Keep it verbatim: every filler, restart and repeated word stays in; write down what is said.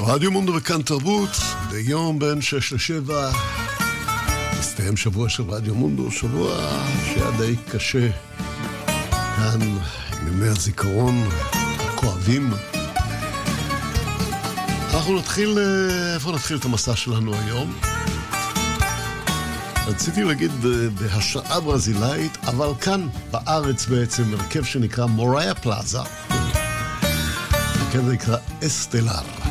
רדיו מונדו וכאן תרבות, ביום בין שש לשבע מסתיים שבוע של רדיו מונדו, שבוע שהיה די קשה כאן עם ימי הזיכרון הכואבים. אנחנו נתחיל, איפה נתחיל את המסע שלנו היום? רציתי להגיד בהשראה ברזילאית, אבל כאן בארץ בעצם הרכב שנקרא מוריה פלאזה, הרכב נקרא אסטלר.